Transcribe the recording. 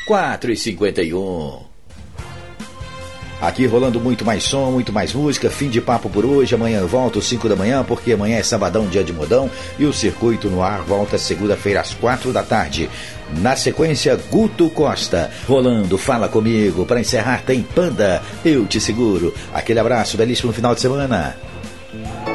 4h51. Aqui rolando muito mais som, muito mais música. Fim de papo por hoje. Amanhã eu volto às 5 da manhã, porque amanhã é sabadão, dia de modão. E o Circuito no Ar volta segunda-feira às 4 da tarde. Na sequência, Guto Costa. Rolando Fala Comigo. Para encerrar, tem Panda. Eu Te Seguro. Aquele abraço, belíssimo final de semana.